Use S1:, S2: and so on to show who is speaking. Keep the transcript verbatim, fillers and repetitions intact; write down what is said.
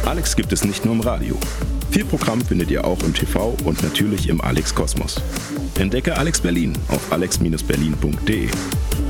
S1: Alex gibt es nicht nur im Radio. Viel Programm findet ihr auch im T V und natürlich im Alex Kosmos. Entdecke Alex Berlin auf alex Bindestrich berlin punkt de.